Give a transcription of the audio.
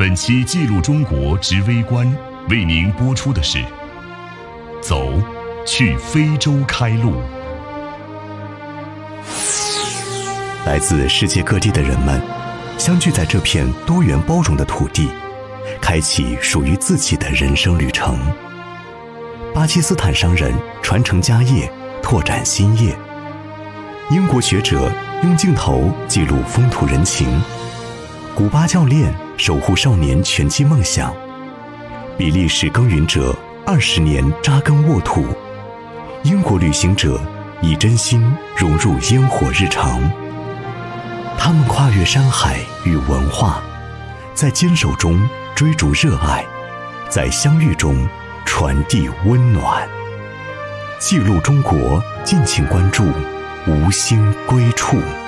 本期记录中国之微观为您播出的是走，去非洲开路。 来自世界各地的人们相聚在这片多元包容的土地，开启属于自己的人生旅程。巴基斯坦商人传承家业，拓展新业。英国学者用镜头记录风土人情。古巴教练守护少年拳击梦想。比利时耕耘者20年扎根沃土。英国旅行者以真心融入烟火日常。他们跨越山海与文化，在坚守中追逐热爱，在相遇中传递温暖。记录中国，敬请关注无心归处。